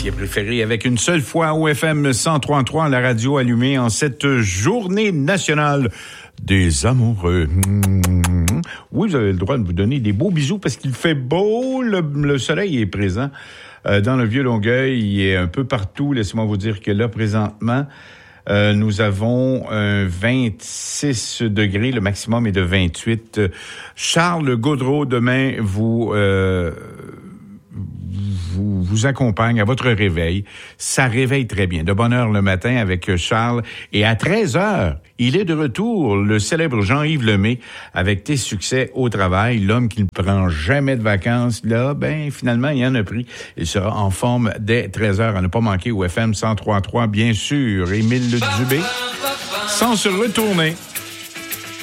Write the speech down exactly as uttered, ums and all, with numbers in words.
métier préféré avec une seule fois au F M cent trois virgule trois, la radio allumée en cette journée nationale des amoureux. Mmh. Oui, vous avez le droit de vous donner des beaux bisous parce qu'il fait beau, le, le soleil est présent euh, dans le Vieux-Longueuil, il est un peu partout. Laissez-moi vous dire que là, présentement, euh, nous avons un vingt-six degrés, le maximum est de vingt-huit. Charles Gaudreault, demain, vous... Euh, vous vous accompagne à votre réveil. Ça réveille très bien. De bonne heure le matin avec Charles. Et à treize heures, il est de retour, le célèbre Jean-Yves Lemay, avec Tes succès au travail. L'homme qui ne prend jamais de vacances, là, ben finalement, il en a pris. Il sera en forme dès treize heures. À ne pas manquer au F M cent trois virgule trois, bien sûr. Émile Dubé, sans se retourner.